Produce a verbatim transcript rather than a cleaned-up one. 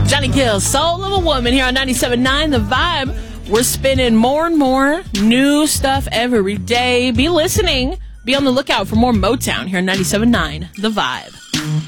Johnny Gill, Soul of a Woman, here on ninety-seven point nine The Vibe. We're spinning more and more new stuff every day. Be listening. Be on the lookout for more Motown here on ninety-seven point nine The Vibe.